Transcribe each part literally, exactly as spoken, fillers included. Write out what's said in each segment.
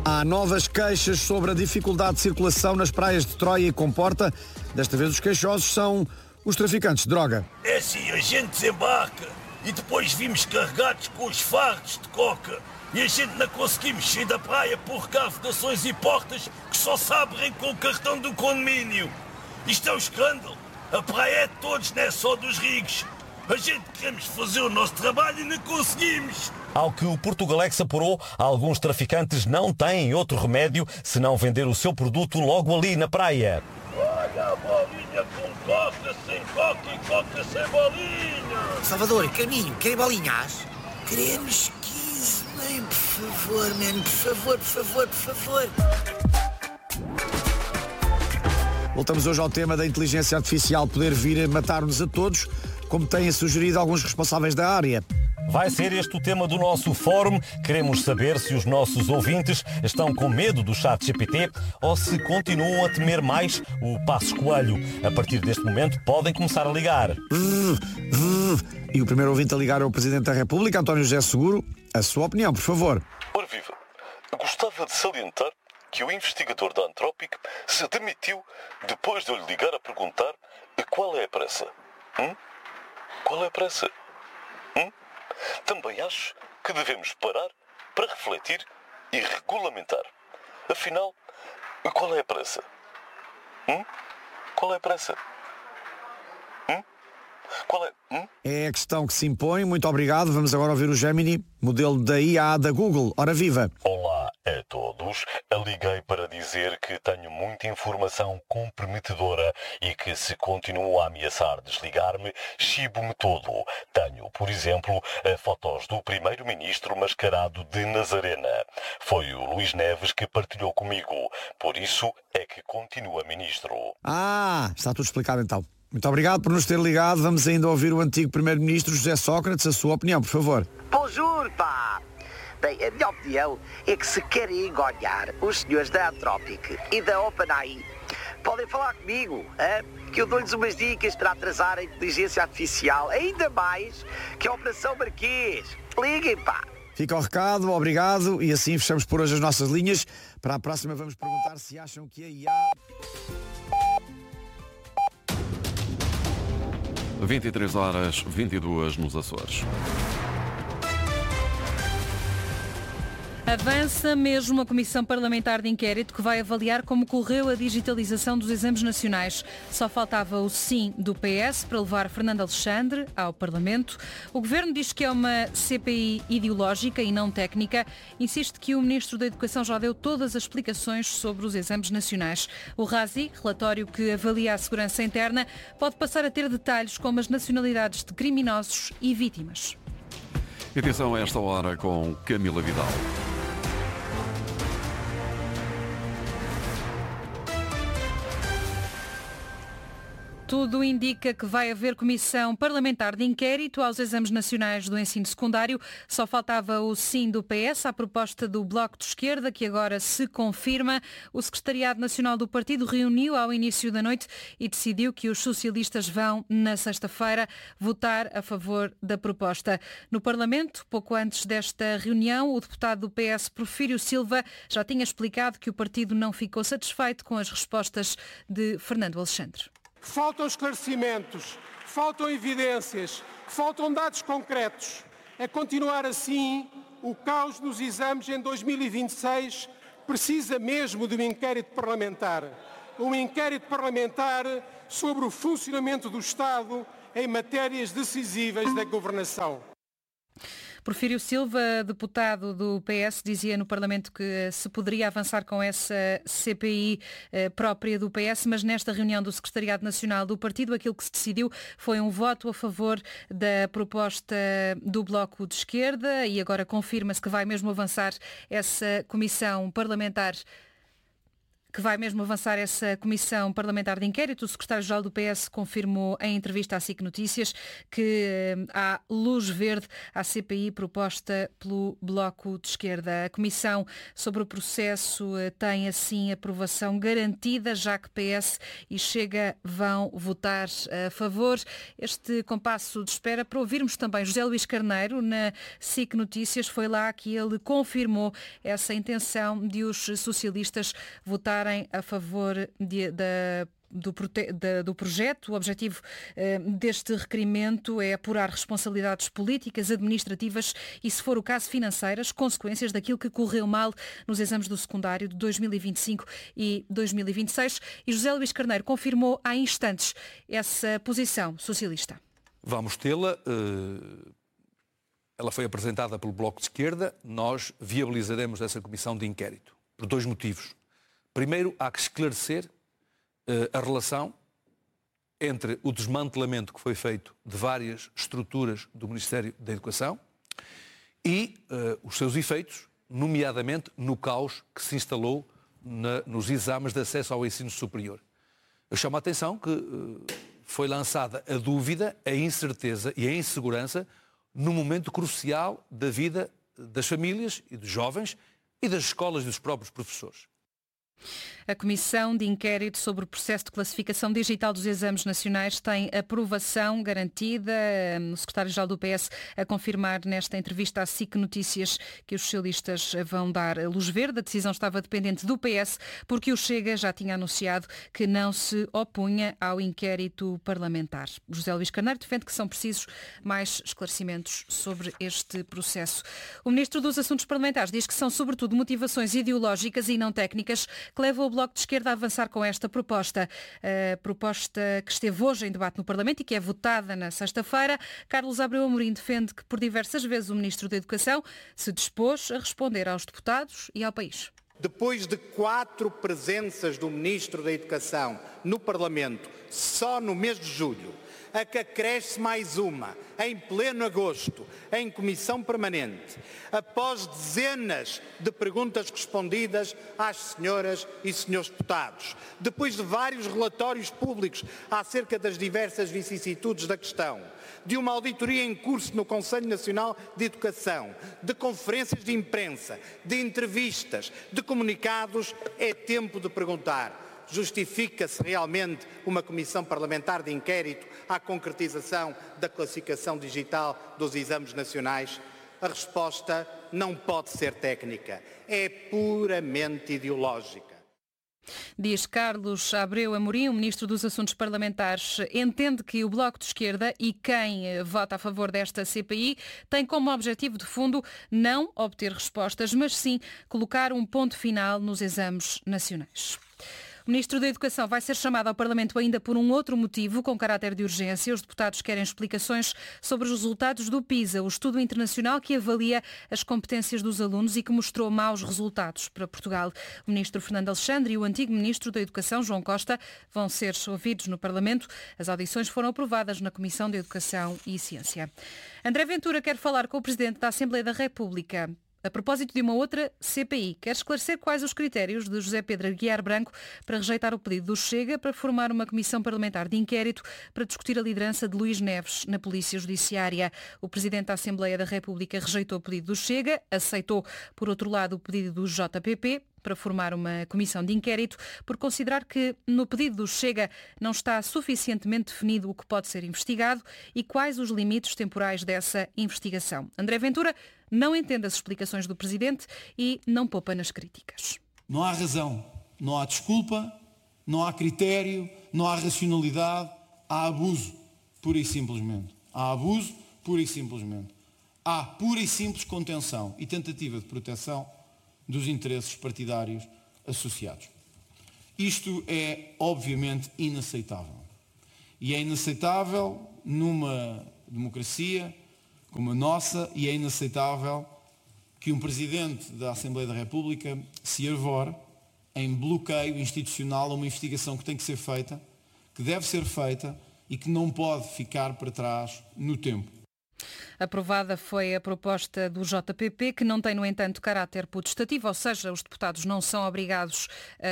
Há novas queixas sobre a dificuldade de circulação nas praias de Troia e Comporta. Desta vez os queixosos são os traficantes de droga. É assim, a gente desembarca e depois vimos carregados com os fardos de coca. E a gente não conseguimos sair da praia por carregações e portas que só se abrem com o cartão do condomínio. Isto é um escândalo. A praia é de todos, não é só dos ricos. A gente queremos fazer o nosso trabalho e não conseguimos. Ao que o Portugalex apurou, alguns traficantes não têm outro remédio senão vender o seu produto logo ali na praia. Olha a bolinha com coca, sem coca e coca sem bolinha. Salvador, Carminho, querem bolinhas? Queremos quinze, man, por favor, man, por favor, por favor, por favor. Voltamos hoje ao tema da inteligência artificial poder vir a matar-nos a todos, como têm sugerido alguns responsáveis da área. Vai ser este o tema do nosso fórum. Queremos saber se os nossos ouvintes estão com medo do chat G P T ou se continuam a temer mais o Passos Coelho. A partir deste momento podem começar a ligar. E o primeiro ouvinte a ligar é o Presidente da República, António José Seguro. A sua opinião, por favor. Ora viva, gostava de salientar que o investigador da Anthropic se demitiu depois de eu lhe ligar a perguntar qual é a pressa. Hum? Qual é a pressa? Hum? Também acho que devemos parar para refletir e regulamentar. Afinal, qual é a pressa? Hum? Qual é a pressa? Hum? Qual é? Hum? É a questão que se impõe. Muito obrigado. Vamos agora ouvir o Gemini, modelo da I A da Google. Ora viva! Olá a todos. Liguei para dizer que tenho muita informação comprometedora e que se continuo a ameaçar desligar-me, chibo-me todo. Tenho, por exemplo, fotos do primeiro-ministro mascarado de Nazarena. Foi o Luís Neves que partilhou comigo. Por isso é que continua ministro. Ah, está tudo explicado então. Muito obrigado por nos ter ligado. Vamos ainda ouvir o antigo primeiro-ministro José Sócrates. A sua opinião, por favor. Bonjour, pá! Bem, a minha opinião é que se querem enganar os senhores da Anthropic e da OpenAI, podem falar comigo, hein? Que eu dou-lhes umas dicas para atrasar a inteligência artificial, ainda mais que a Operação Marquês. Liguem, pá! Fica o recado, obrigado. E assim fechamos por hoje as nossas linhas. Para a próxima vamos perguntar se acham que a I A... vinte e três horas, vinte e duas nos Açores. Avança mesmo a Comissão Parlamentar de Inquérito que vai avaliar como correu a digitalização dos exames nacionais. Só faltava o sim do P S para levar Fernando Alexandre ao Parlamento. O Governo diz que é uma C P I ideológica e não técnica. Insiste que o Ministro da Educação já deu todas as explicações sobre os exames nacionais. O RASI, relatório que avalia a segurança interna, pode passar a ter detalhes como as nacionalidades de criminosos e vítimas. Atenção a esta hora com Camila Vidal. Tudo indica que vai haver comissão parlamentar de inquérito aos exames nacionais do ensino secundário. Só faltava o sim do P S à proposta do Bloco de Esquerda, que agora se confirma. O Secretariado Nacional do Partido reuniu ao início da noite e decidiu que os socialistas vão, na sexta-feira, votar a favor da proposta. No Parlamento, pouco antes desta reunião, o deputado do P S, Porfírio Silva, já tinha explicado que o partido não ficou satisfeito com as respostas de Fernando Alexandre. Faltam esclarecimentos, faltam evidências, faltam dados concretos. A continuar assim, o caos nos exames em dois mil e vinte e seis precisa mesmo de um inquérito parlamentar. Um inquérito parlamentar sobre o funcionamento do Estado em matérias decisivas da governação. Porfírio Silva, deputado do P S, dizia no Parlamento que se poderia avançar com essa C P I eh, própria do P S, mas nesta reunião do Secretariado Nacional do Partido, aquilo que se decidiu foi um voto a favor da proposta do Bloco de Esquerda e agora confirma-se que vai mesmo avançar essa comissão parlamentar que vai mesmo avançar essa comissão parlamentar de inquérito. O secretário-geral do P S confirmou em entrevista à S I C Notícias que há luz verde à C P I proposta pelo Bloco de Esquerda. A comissão sobre o processo tem assim aprovação garantida, já que P S e Chega vão votar a favor. Este compasso de espera para ouvirmos também José Luís Carneiro na S I C Notícias. Foi lá que ele confirmou essa intenção de os socialistas votarem a favor de, da Do, prote... do projeto. O objetivo eh, deste requerimento é apurar responsabilidades políticas, administrativas e, se for o caso, financeiras, consequências daquilo que correu mal nos exames do secundário de dois mil e vinte e cinco e dois mil e vinte e seis. E José Luís Carneiro confirmou há instantes essa posição socialista. Vamos tê-la. Uh, ela foi apresentada pelo Bloco de Esquerda. Nós viabilizaremos essa comissão de inquérito por dois motivos. Primeiro, há que esclarecer uh, a relação entre o desmantelamento que foi feito de várias estruturas do Ministério da Educação e uh, os seus efeitos, nomeadamente no caos que se instalou na, nos exames de acesso ao ensino superior. Eu chamo a atenção que uh, foi lançada a dúvida, a incerteza e a insegurança no momento crucial da vida das famílias e dos jovens e das escolas e dos próprios professores. A Comissão de Inquérito sobre o Processo de Classificação Digital dos Exames Nacionais tem aprovação garantida. O secretário-geral do P S a confirmar nesta entrevista à S I C Notícias que os socialistas vão dar luz verde. A decisão estava dependente do P S porque o Chega já tinha anunciado que não se opunha ao inquérito parlamentar. José Luís Carneiro defende que são precisos mais esclarecimentos sobre este processo. O ministro dos Assuntos Parlamentares diz que são sobretudo motivações ideológicas e não técnicas que leva o Bloco de Esquerda a avançar com esta proposta. A proposta que esteve hoje em debate no Parlamento e que é votada na sexta-feira. Carlos Abreu Amorim defende que por diversas vezes o Ministro da Educação se dispôs a responder aos deputados e ao país. Depois de quatro presenças do Ministro da Educação no Parlamento, só no mês de julho, a que acresce mais uma, em pleno agosto, em comissão permanente, após dezenas de perguntas respondidas às senhoras e senhores deputados, depois de vários relatórios públicos acerca das diversas vicissitudes da questão, de uma auditoria em curso no Conselho Nacional de Educação, de conferências de imprensa, de entrevistas, de comunicados, é tempo de perguntar: justifica-se realmente uma comissão parlamentar de inquérito à concretização da classificação digital dos exames nacionais? A resposta não pode ser técnica, é puramente ideológica. Diz Carlos Abreu Amorim, o Ministro dos Assuntos Parlamentares, entende que o Bloco de Esquerda e quem vota a favor desta C P I tem como objetivo de fundo não obter respostas, mas sim colocar um ponto final nos exames nacionais. O Ministro da Educação vai ser chamado ao Parlamento ainda por um outro motivo, com caráter de urgência. Os deputados querem explicações sobre os resultados do PISA, o estudo internacional que avalia as competências dos alunos e que mostrou maus resultados para Portugal. O Ministro Fernando Alexandre e o antigo Ministro da Educação, João Costa, vão ser ouvidos no Parlamento. As audições foram aprovadas na Comissão de Educação e Ciência. André Ventura quer falar com o Presidente da Assembleia da República a propósito de uma outra C P I. Quer esclarecer quais os critérios de José Pedro Aguiar Branco para rejeitar o pedido do Chega para formar uma comissão parlamentar de inquérito para discutir a liderança de Luís Neves na Polícia Judiciária. O Presidente da Assembleia da República rejeitou o pedido do Chega, aceitou, por outro lado, o pedido do J P P para formar uma comissão de inquérito, por considerar que no pedido do Chega não está suficientemente definido o que pode ser investigado e quais os limites temporais dessa investigação. André Ventura não entende as explicações do Presidente e não poupa nas críticas. Não há razão, não há desculpa, não há critério, não há racionalidade, há abuso, pura e simplesmente. Há abuso, pura e simplesmente. Há pura e simples contenção e tentativa de proteção dos interesses partidários associados. Isto é, obviamente, inaceitável. E é inaceitável numa democracia como a nossa e é inaceitável que um Presidente da Assembleia da República se arvore em bloqueio institucional a uma investigação que tem que ser feita, que deve ser feita e que não pode ficar para trás no tempo. Aprovada foi a proposta do J P P, que não tem, no entanto, caráter potestativo, ou seja, os deputados não são obrigados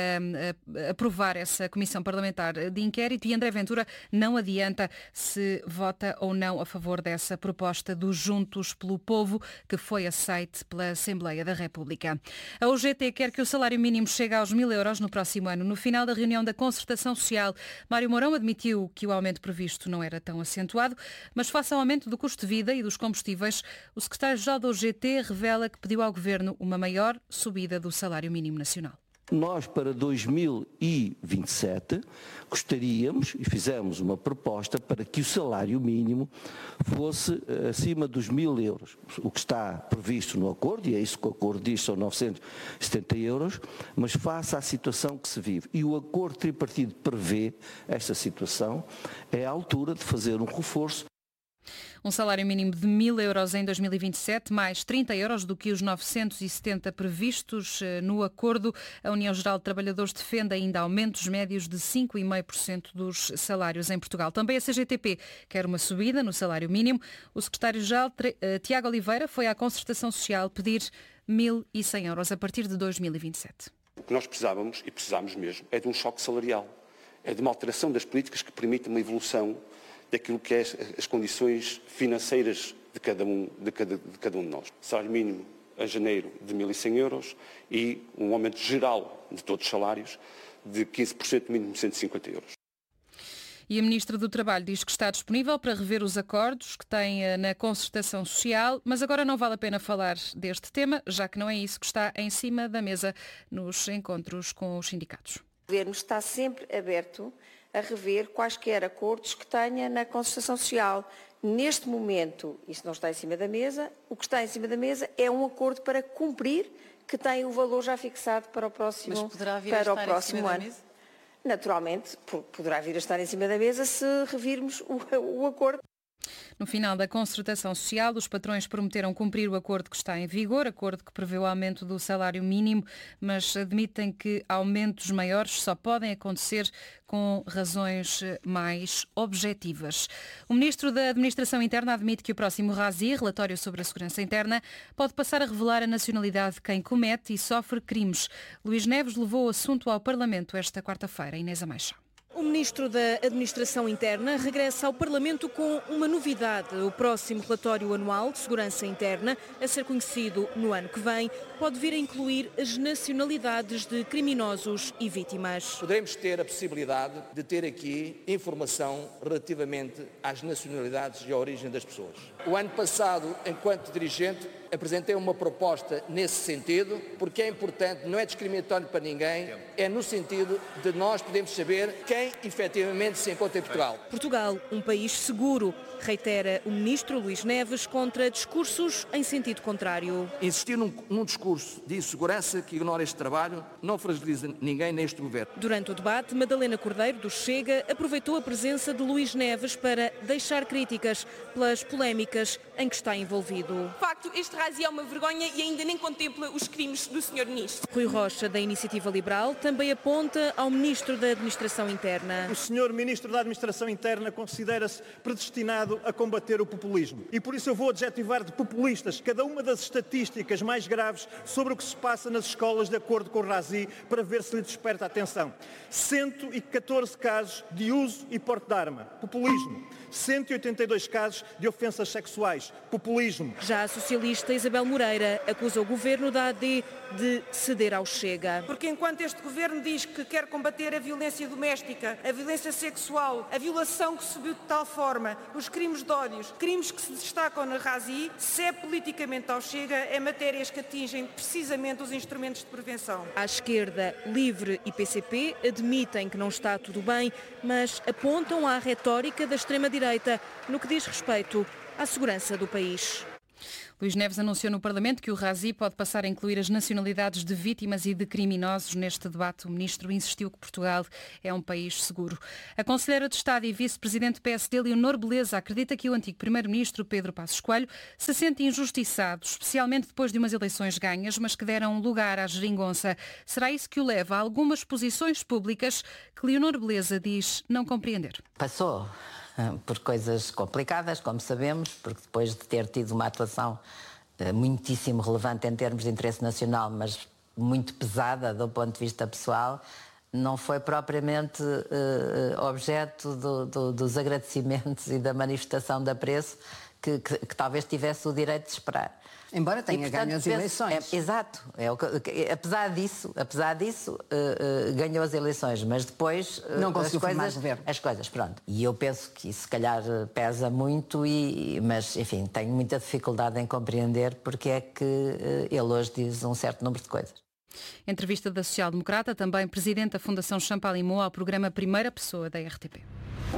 a, a aprovar essa comissão parlamentar de inquérito e André Ventura não adianta se vota ou não a favor dessa proposta do Juntos pelo Povo, que foi aceite pela Assembleia da República. A U G T quer que o salário mínimo chegue aos mil euros no próximo ano. No final da reunião da Concertação Social, Mário Mourão admitiu que o aumento previsto não era tão acentuado, mas face ao aumento do custo de vida e dos combustíveis, o secretário-geral da U G T revela que pediu ao Governo uma maior subida do salário mínimo nacional. Nós, para dois mil e vinte e sete, gostaríamos e fizemos uma proposta para que o salário mínimo fosse acima dos mil euros. O que está previsto no acordo, e é isso que o acordo diz, são novecentos e setenta euros, mas face à situação que se vive. E o acordo tripartido prevê esta situação, é a altura de fazer um reforço. Um salário mínimo de mil euros em dois mil e vinte e sete, mais trinta euros do que os novecentos e setenta previstos no acordo. A União Geral de Trabalhadores defende ainda aumentos médios de cinco vírgula cinco por cento dos salários em Portugal. Também a C G T P quer uma subida no salário mínimo. O secretário-geral, Tiago Oliveira, foi à Concertação Social pedir mil e cem euros a partir de dois mil e vinte e sete. O que nós precisávamos, e precisamos mesmo, é de um choque salarial. É de uma alteração das políticas que permita uma evolução daquilo que é as condições financeiras de cada um de, cada, de, cada um de nós. Salário mínimo a janeiro de mil e cem euros e um aumento geral de todos os salários de quinze por cento, mínimo cento e cinquenta euros. E a Ministra do Trabalho diz que está disponível para rever os acordos que tem na Concertação Social, mas agora não vale a pena falar deste tema, já que não é isso que está em cima da mesa nos encontros com os sindicatos. O Governo está sempre aberto a rever quaisquer acordos que tenha na Concertação Social. Neste momento, isso não está em cima da mesa. O que está em cima da mesa é um acordo para cumprir, que tem o valor já fixado para o próximo, Mas poderá vir para a o estar próximo em cima ano. Da mesa? Naturalmente, poderá vir a estar em cima da mesa se revirmos o, o acordo. No final da Concertação Social, os patrões prometeram cumprir o acordo que está em vigor, acordo que prevê o aumento do salário mínimo, mas admitem que aumentos maiores só podem acontecer com razões mais objetivas. O Ministro da Administração Interna admite que o próximo RASI, relatório sobre a segurança interna, pode passar a revelar a nacionalidade de quem comete e sofre crimes. Luís Neves levou o assunto ao Parlamento esta quarta-feira. Inês Ameixa. O Ministro da Administração Interna regressa ao Parlamento com uma novidade. O próximo relatório anual de segurança interna, a ser conhecido no ano que vem, pode vir a incluir as nacionalidades de criminosos e vítimas. Poderemos ter a possibilidade de ter aqui informação relativamente às nacionalidades e à origem das pessoas. O ano passado, enquanto dirigente, apresentei uma proposta nesse sentido, porque é importante, não é discriminatório para ninguém, é no sentido de nós podermos saber quem efetivamente se encontra em Portugal. Portugal, um país seguro, reitera o Ministro Luís Neves contra discursos em sentido contrário. Insistir num, num discurso de insegurança que ignora este trabalho não fragiliza ninguém neste governo. Durante o debate, Madalena Cordeiro, do Chega, aproveitou a presença de Luís Neves para deixar críticas pelas polémicas em que está envolvido. De facto, este RASI é uma vergonha e ainda nem contempla os crimes do senhor Ministro. Rui Rocha, da Iniciativa Liberal, também aponta ao Ministro da Administração Interna. O senhor Ministro da Administração Interna considera-se predestinado a combater o populismo. E por isso eu vou adjetivar de populistas cada uma das estatísticas mais graves sobre o que se passa nas escolas de acordo com o RASI, para ver se lhe desperta a atenção. cento e catorze casos de uso e porte de arma. Populismo. cento e oitenta e dois casos de ofensas sexuais. Populismo. Já a socialista Isabel Moreira acusa o governo da A D de ceder ao Chega. Porque enquanto este governo diz que quer combater a violência doméstica, a violência sexual, a violação que subiu de tal forma, os crimes de ódio, crimes que se destacam na RASI, se é politicamente ao Chega, é matérias que atingem precisamente os instrumentos de prevenção. À esquerda, Livre e P C P admitem que não está tudo bem, mas apontam à retórica da extrema-direita no que diz respeito à segurança do país. Luís Neves anunciou no Parlamento que o RASI pode passar a incluir as nacionalidades de vítimas e de criminosos. Neste debate, o Ministro insistiu que Portugal é um país seguro. A Conselheira de Estado e Vice-Presidente do P S D, Leonor Beleza, acredita que o antigo Primeiro-Ministro, Pedro Passos Coelho, se sente injustiçado, especialmente depois de umas eleições ganhas, mas que deram lugar à geringonça. Será isso que o leva a algumas posições públicas que Leonor Beleza diz não compreender. Passou por coisas complicadas, como sabemos, porque depois de ter tido uma atuação muitíssimo relevante em termos de interesse nacional, mas muito pesada do ponto de vista pessoal, não foi propriamente uh, objeto do, do, dos agradecimentos e da manifestação de apreço que, que, que talvez tivesse o direito de esperar. Embora tenha e, portanto, ganho as penso, eleições. É, exato. É o que, apesar disso, apesar disso uh, uh, ganhou as eleições, mas depois uh, não conseguiu as coisas, formar governo. As coisas, pronto. E eu penso que isso se calhar pesa muito, e, mas enfim, tenho muita dificuldade em compreender porque é que uh, ele hoje diz um certo número de coisas. Entrevista da social-democrata, também presidente da Fundação Champalimau, ao programa Primeira Pessoa da R T P.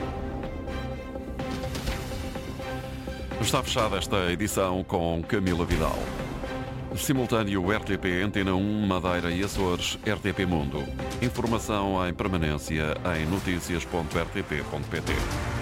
Está fechada esta edição com Camila Vidal. Simultâneo R T P, Antena um, Madeira e Açores, R T P Mundo. Informação em permanência em notícias ponto r t p ponto p t.